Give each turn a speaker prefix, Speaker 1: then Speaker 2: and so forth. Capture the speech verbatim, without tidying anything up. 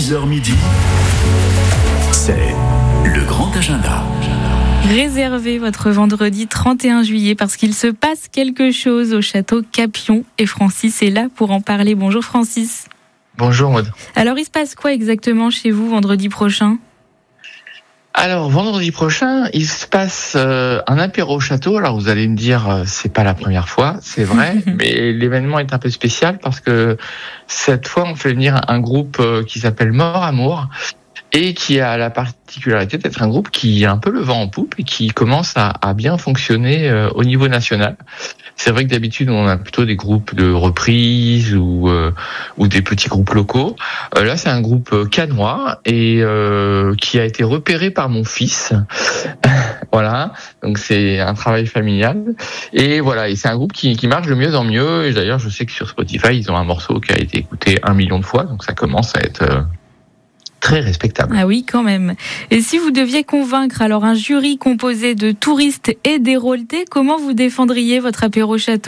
Speaker 1: dix heures midi, c'est le grand agenda.
Speaker 2: Réservez votre vendredi trente et un juillet parce qu'il se passe quelque chose au château Capion et Francis est là pour en parler. Bonjour Francis.
Speaker 3: Bonjour Maud.
Speaker 2: Alors il se passe quoi exactement chez vous vendredi prochain ?
Speaker 3: Alors vendredi prochain, il se passe euh, un apéro au château. Alors vous allez me dire, euh, c'est pas la première fois, c'est vrai, mais l'événement est un peu spécial parce que cette fois on fait venir un groupe euh, qui s'appelle Mort Amour et qui a la particularité d'être un groupe qui a un peu le vent en poupe et qui commence à, à bien fonctionner euh, au niveau national. C'est vrai que d'habitude on a plutôt des groupes de reprises ou euh, ou des petits groupes locaux. Euh, là c'est un groupe euh, cannois et euh, qui a été repéré par mon fils. Voilà, donc c'est un travail familial et voilà, et c'est un groupe qui qui marche de mieux en mieux. Et d'ailleurs je sais que sur Spotify ils ont un morceau qui a été écouté un million de fois, donc ça commence à être euh, très respectable.
Speaker 2: Ah oui, quand même. Et si vous deviez convaincre alors un jury composé de touristes et d'héraultais, comment vous défendriez votre apéro château ?